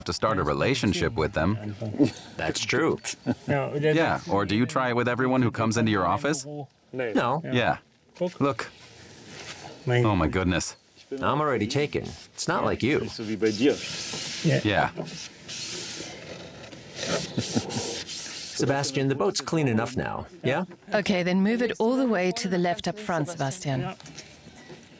to start a relationship with them. That's true. Yeah, or do you try it with everyone who comes into your office? No, Yeah. Look. Oh my goodness. I'm already taken. It's not like you. Yeah. Sebastian, the boat's clean enough now, yeah? Okay, then move it all the way to the left up front, Sebastian.